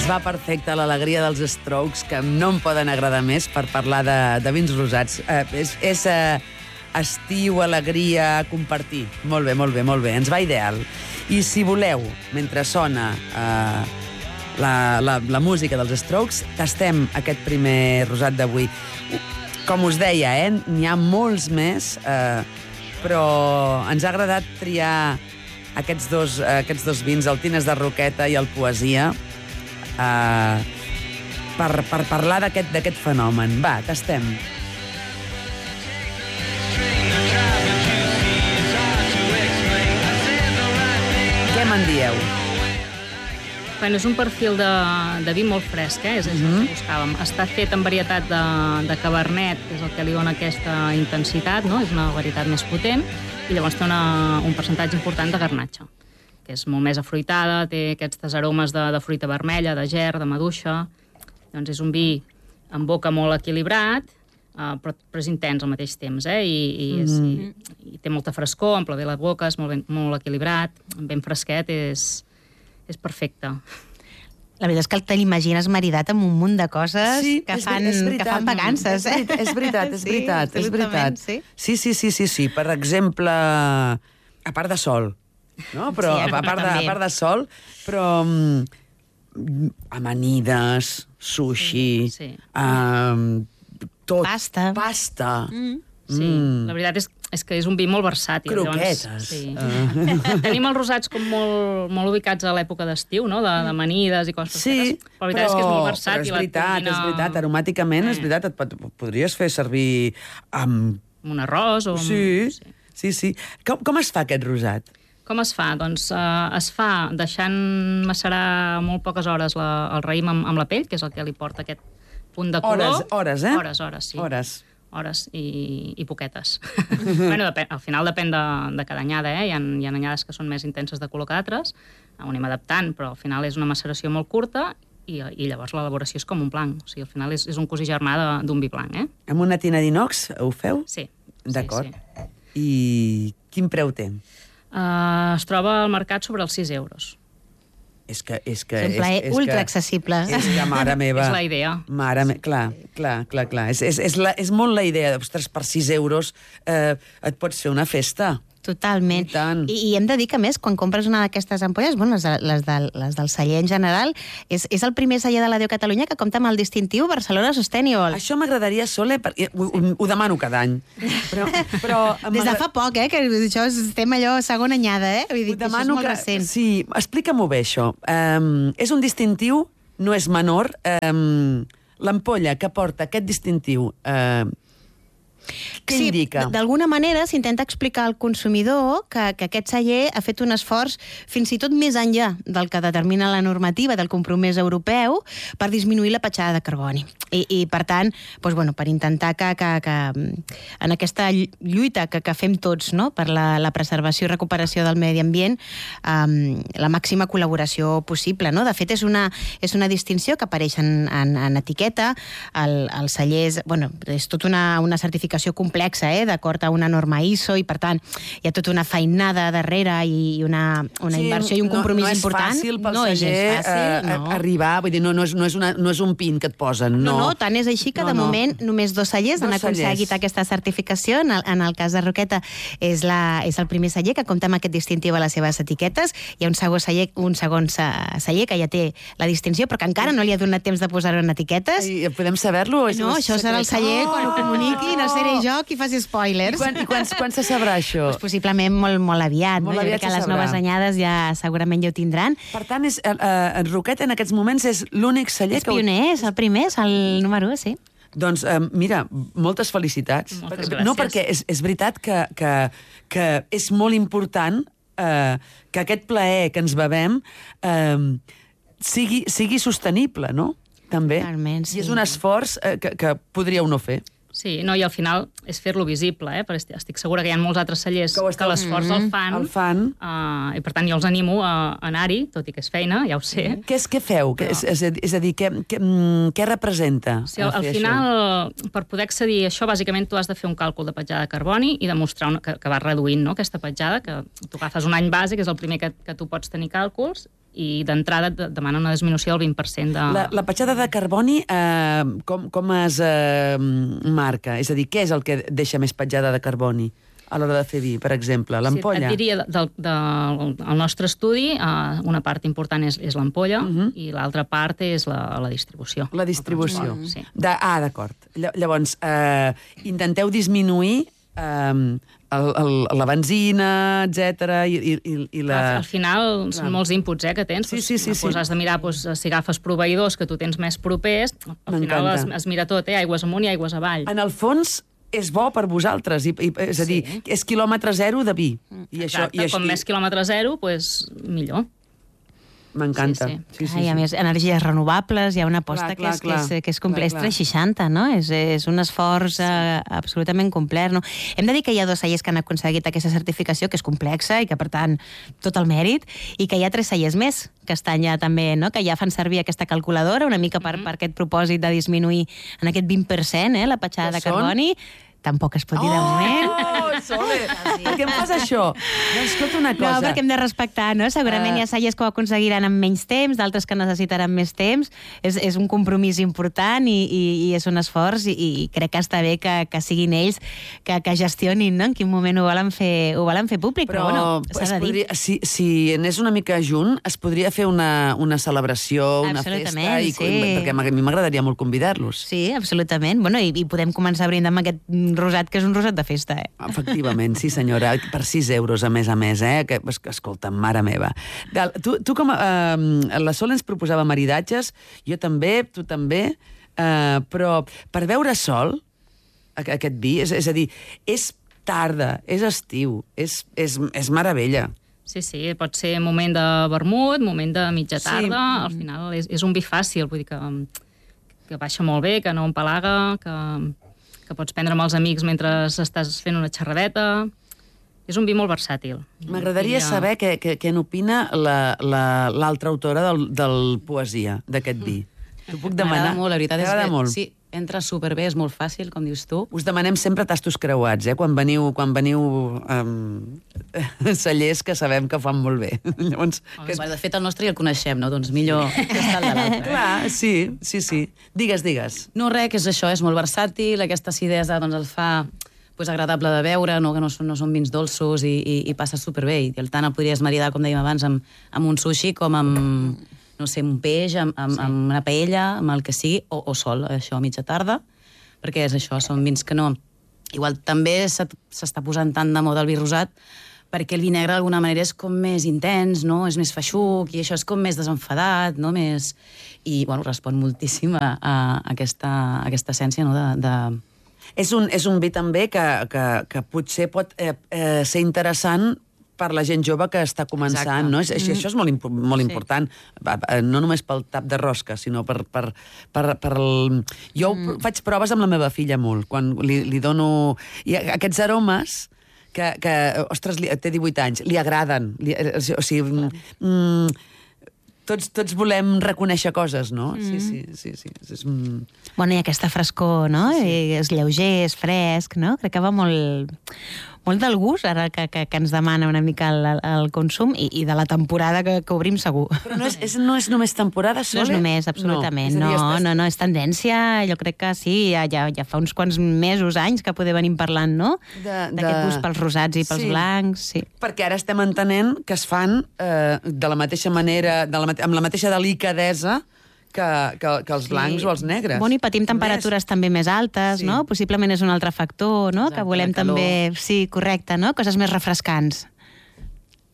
va perfecte l'alegria dels Strokes, que no em poden agradar més per parlar de vins rosats. És estiu, alegria, compartir. Molt bé, molt bé, molt bé. Ens va ideal. I si voleu, mentre sona la música dels Strokes, tastem aquest primer rosat d'avui. Com us deia, n'hi ha molts més, però ens ha agradat triar aquests dos vins, el Tines de Roqueta i el Poesia, per parlar d'aquest fenomen. Va, tastem. Què me'n dieu? Bueno, és un perfil de vi molt fresc, és el que buscàvem. Està fet en varietat de cabernet, que és el que li dona aquesta intensitat, no? És una varietat més potent, i llavors té un percentatge important de garnatxa, que és molt més afruitada, té aquests aromes de fruita vermella, de ger, de maduixa. Doncs és un vi en boca molt equilibrat, però és intens al mateix temps, i té molta frescor, omple bé la boca, és molt equilibrat, ben fresquet, és perfecte. La veritat és que te l'imagines maridat amb un munt de coses que fan vacances. És veritat. Sí. Per exemple, a part de sol, no? Però a part de sol, però amanides, sushi, tot. Pasta. Sí, la veritat és que és un vi molt versàtil. Croquetes. Tenim els rosats com molt ubicats a l'època d'estiu, no? D'amanides i coses fresquetes. Però la veritat és que és molt versàtil. És veritat, aromàticament, és veritat, et podries fer servir amb un arròs o... Sí. Com es fa aquest rosat? Com es fa? Doncs es fa deixant macerar molt poques hores el raïm amb la pell, que és el que li porta aquest punt de color. Hores, sí. Hores i poquetes. Bueno, al final depèn de cada anyada, Hi ha anyades que són més intenses de color que altres, ho anem adaptant, però al final és una maceració molt curta i llavors l'elaboració és com un blanc. O sigui, al final és un cosí germà d'un vi blanc, Amb una tina d'inox ho feu? Sí. D'acord. I quin preu té? Es troba al mercat sobre els 6 euros. És que ultra accessible. És que, mare meva... És la idea. Clar. És molt la idea. Ostres, per 6 euros et pots fer una festa. Totalment. I hem de dir que, a més, quan compres una d'aquestes ampolles, bueno, les del celler en general, és el primer celler de l'Adéu Catalunya que compta amb el distintiu Barcelona Sustainable. Això m'agradaria, Sole, perquè ho demano cada any. Però des de fa poc, que això estem allò segona anyada, Vull dir que això és molt recent. Sí, explica-m'ho bé, això. És un distintiu, no és menor. L'ampolla que porta aquest distintiu... Què indica? D'alguna manera s'intenta explicar al consumidor que aquest celler ha fet un esforç fins i tot més enllà del que determina la normativa del compromís europeu per disminuir la petjada de carboni. I per tant, per intentar que en aquesta lluita que fem tots, no?, per la preservació i recuperació del medi ambient, la màxima col·laboració possible, no? De fet, és una distinció que apareix en etiqueta. El celler és tota una certificació complexa, d'acord a una norma ISO, i per tant hi ha tota una feinada darrere i una inversió i un compromís important. No és fàcil pel celler arribar, vull dir, no és un pin que et posen, no. No, tant és així que de moment només 2 cellers han aconseguit aquesta certificació. En el cas de Roqueta és el primer celler que compta amb aquest distintiu a les seves etiquetes. Hi ha un segon celler que ja té la distinció, però que encara no li ha donat temps de posar-ho en etiquetes. I podem saber-lo? No, això serà el celler quan ho comuniqui, no seré jo qui faci spoilers. I quan se sabrà això? Possiblement molt aviat. Jo crec que les noves anyades segurament ja ho tindran. Per tant, en Roqueta en aquests moments és l'únic celler que... És pioner, és el primer, és el número 1, sí. Doncs, mira, moltes felicitats. Moltes gràcies. No, perquè és veritat que és molt important que aquest plaer que ens bevem sigui sostenible, no? També. Totalment, sí. I és un esforç que podríeu no fer. Sí, no, i al final és fer-lo visible, perquè estic segura que hi ha molts altres cellers que l'esforç el fan. I per tant jo els animo a anar-hi, tot i que és feina, ja ho sé. Què feu? És a dir, què representa? Sí, al final, per poder accedir a això, bàsicament tu has de fer un càlcul de petjada de carboni i demostrar que vas reduint, no, aquesta petjada, que tu agafes un any base, que és el primer que tu pots tenir càlculs, i d'entrada et demana una disminució del 20% de... La petjada de carboni, com es marca? És a dir, què és el que deixa més petjada de carboni a l'hora de fer vi, per exemple? L'ampolla? Sí, et diria, del nostre estudi, una part important és l'ampolla i l'altra part és la distribució. La distribució. Sí. D'acord. Llavors, intenteu disminuir la benzina, etc. i la... Al final són molts inputs que tens. Sí. Has de mirar si agafes proveïdors que tu tens més propers. Al final es mira tot, aigües amunt i aigües avall. En el fons, és bo per vosaltres, és a dir, és quilòmetre zero de vi. Exacte, com més quilòmetre zero, millor. M'encanta. Sí. I a més, energies renovables, hi ha una aposta que és complexa, 360, no? És un esforç absolutament complet, no? Hem de dir que hi ha 2 cellers que han aconseguit aquesta certificació, que és complexa i que, per tant, tot el mèrit, i que hi ha 3 cellers més que estan ja també, no? Que ja fan servir aquesta calculadora una mica per aquest propòsit de disminuir en aquest 20% la petjada de carboni. Tampoc es pot dir de moment. Sole! Per què em fas això? No, escolta una cosa. No, perquè hem de respectar, no? Segurament hi ha cellers que ho aconseguiran en menys temps, d'altres que necessitaran més temps. És un compromís important i és un esforç i crec que està bé que siguin ells que gestionin, no? En quin moment ho volen fer públic, però bueno, s'ha de dir. Si anés una mica junt, es podria fer una celebració, una festa, perquè a mi m'agradaria molt convidar-los. Sí, absolutament. Bueno, i podem començar a brindar amb aquest rosat, que és un rosat de festa, Efectivament, sí senyora, per 6 euros a més, que, escolta, mare meva. Tu com la Sol ens proposava maridatges, jo també, tu també, però per beure sol, aquest vi, és a dir, és tarda, és estiu, és meravella. Sí, pot ser moment de vermut, moment de mitja tarda, al final és un vi fàcil, vull dir que baixa molt bé, que no empalaga, que pots prendre amb els amics mentre estàs fent una xerradeta. És un vi molt versàtil. M'agradaria saber què n'opina l'altra autora del Poesia, d'aquest vi. T'ho puc demanar? M'agrada molt, la veritat és que sí, entra superbé, és molt fàcil, com dius tu. Us demanem sempre tastos creuats, quan veniu cellers que sabem que fan molt bé. Llavors, de fet, el nostre ja el coneixem, no? Doncs millor que està el de l'altre. Clar, sí. Digues. No, res, que és això, és molt versàtil, aquesta acidesa el fa agradable de beure, que no són vins dolços i passa superbé. I tant el podries maridar, com dèiem abans, amb un sushi com amb no sé, un peix, amb una paella, amb el que sigui, o sol, això, a mitja tarda, perquè és això, són vins que no... Igual també s'està posant tant de moda el vi rosat, perquè el vi negre d'alguna manera és com més intens, no? És més feixuc, i això és com més desenfadat, no? I, bueno, respon moltíssim a aquesta essència, no? És un vi també que potser pot ser interessant per la gent jove que està començant, no? Això és molt important, no només pel tap de rosca, sinó per el... Jo faig proves amb la meva filla molt, quan li dono... I aquests aromes que ostres, té 18 anys, li agraden. O sigui, tots volem reconèixer coses, no? Sí. Bueno, i aquesta frescor, no? És lleuger, és fresc, no? Crec que va molt del gust, ara que ens demana una mica el consum, i de la temporada que obrim segur. Però no és només temporada, Sole? No és només, absolutament. No, és tendència, jo crec que sí, ja fa uns quants mesos, anys, que poder venim parlant, no? D'aquest gust pels rosats i pels blancs, sí. Perquè ara estem entenent que es fan de la mateixa manera, amb la mateixa delicadesa que els blancs o els negres. Bueno, i patim temperatures també més altes, no? Possiblement és un altre factor, no? Que volem també... Sí, correcte, no? Coses més refrescants.